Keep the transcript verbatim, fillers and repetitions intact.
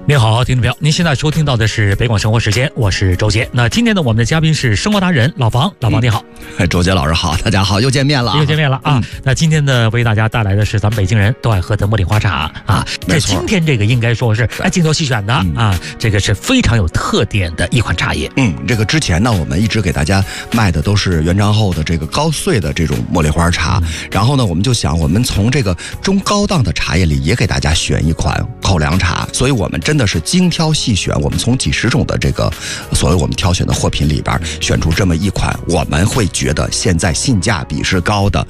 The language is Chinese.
您好，听众朋友，您现在收听到的是北广生活时间，我是周杰。那今天呢，我们的嘉宾是生活达人老房，老房你好。 嗯、周杰老师好，大家好，又见面了， 又见面了啊！嗯、那今天呢，为大家带来的是咱们北京人都爱喝的茉莉花茶啊。在今天这个应该说是哎精挑细选的、嗯、啊，这个是非常有特点的一款茶叶。 嗯，这个之前呢，我们一直给大家卖的都是原trang后的这个高碎的这种茉莉花茶，嗯、然后呢，我们就想，我们从这个中高档的茶叶里也给大家选一款口粮茶，所以我们真的是精挑细选，我们从几十种的这个所谓我们挑选的货品里边选出这么一款我们会觉得现在性价比是高的